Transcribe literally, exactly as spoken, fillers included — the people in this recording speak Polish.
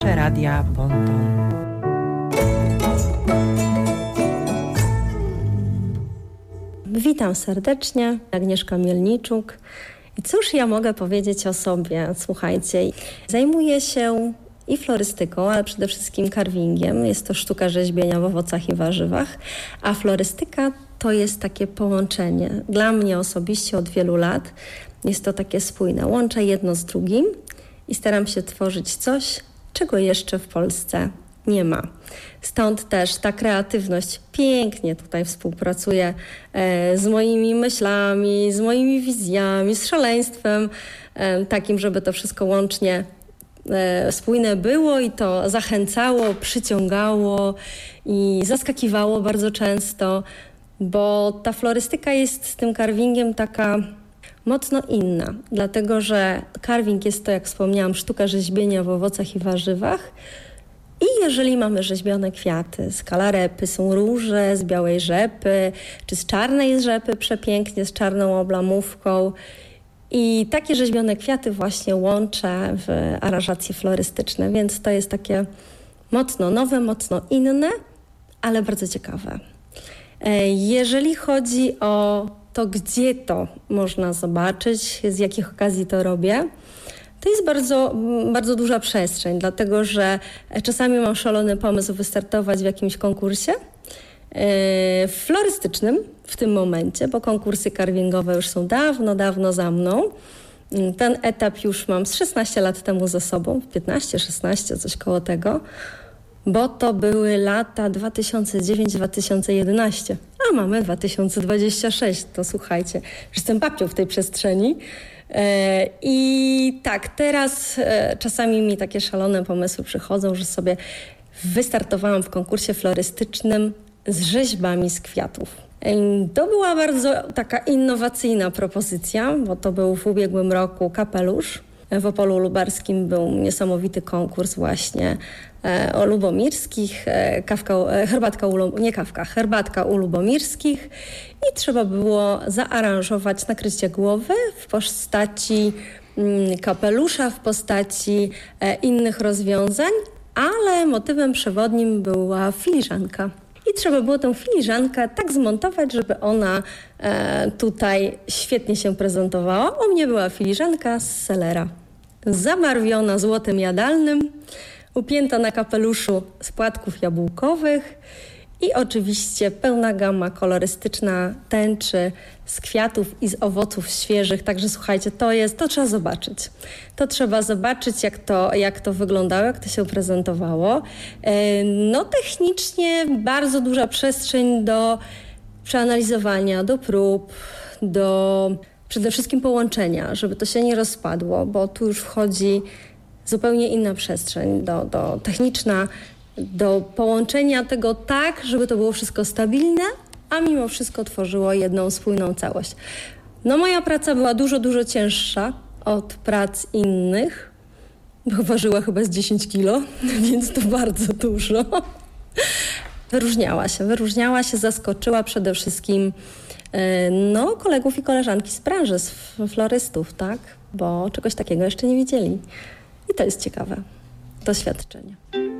Radia Ponton. Witam serdecznie, Agnieszka Mielniczuk. I cóż ja mogę powiedzieć o sobie? Słuchajcie, zajmuję się i florystyką, ale przede wszystkim carvingiem. Jest to sztuka rzeźbienia w owocach i warzywach, a florystyka to jest takie połączenie. Dla mnie osobiście od wielu lat jest to takie spójne. Łączę jedno z drugim i staram się tworzyć coś, czego jeszcze w Polsce nie ma. Stąd też ta kreatywność pięknie tutaj współpracuje e, z moimi myślami, z moimi wizjami, z szaleństwem e, takim, żeby to wszystko łącznie e, spójne było i to zachęcało, przyciągało i zaskakiwało bardzo często, bo ta florystyka jest z tym carvingiem taka mocno inna, dlatego że carving jest to, jak wspomniałam, sztuka rzeźbienia w owocach i warzywach. I jeżeli mamy rzeźbione kwiaty z kalarepy, są róże z białej rzepy, czy z czarnej rzepy przepięknie, z czarną oblamówką. I takie rzeźbione kwiaty właśnie łączę w aranżacje florystyczne, więc to jest takie mocno nowe, mocno inne, ale bardzo ciekawe. Jeżeli chodzi o to, gdzie to można zobaczyć, z jakich okazji to robię, to jest bardzo, bardzo duża przestrzeń, dlatego że czasami mam szalony pomysł wystartować w jakimś konkursie yy, florystycznym w tym momencie, bo konkursy carvingowe już są dawno, dawno za mną. Ten etap już mam z szesnaście lat temu za sobą, piętnaście, szesnaście, coś koło tego, bo to były lata dwa tysiące dziewiąty do dwa tysiące jedenastego, a mamy dwa tysiące dwudziesty szósty, to słuchajcie, że jestem babcią w tej przestrzeni. I tak, teraz czasami mi takie szalone pomysły przychodzą, że sobie wystartowałam w konkursie florystycznym z rzeźbami z kwiatów. To była bardzo taka innowacyjna propozycja, bo to był w ubiegłym roku kapelusz. W Opolu Lubelskim był niesamowity konkurs właśnie o lubomirskich, kawka, herbatka u, nie kawka, herbatka u lubomirskich i trzeba było zaaranżować nakrycie głowy w postaci kapelusza, w postaci innych rozwiązań, ale motywem przewodnim była filiżanka. I trzeba było tę filiżankę tak zmontować, żeby ona e, tutaj świetnie się prezentowała. U mnie była filiżanka z selera, zabarwiona złotem jadalnym, upięta na kapeluszu z płatków jabłkowych i oczywiście pełna gama kolorystyczna tęczy z kwiatów i z owoców świeżych. Także słuchajcie, to jest, to trzeba zobaczyć. To trzeba zobaczyć, jak to, jak to wyglądało, jak to się prezentowało. No technicznie bardzo duża przestrzeń do przeanalizowania, do prób, do przede wszystkim połączenia, żeby to się nie rozpadło, bo tu już wchodzi zupełnie inna przestrzeń, do, do techniczna, do połączenia tego tak, żeby to było wszystko stabilne, a mimo wszystko tworzyło jedną spójną całość. No moja praca była dużo, dużo cięższa od prac innych, bo ważyła chyba z dziesięć kilo, więc to bardzo dużo. Wyróżniała się, wyróżniała się, zaskoczyła przede wszystkim no, kolegów i koleżanki z branży, z florystów, tak? Bo czegoś takiego jeszcze nie widzieli. I to jest ciekawe doświadczenie.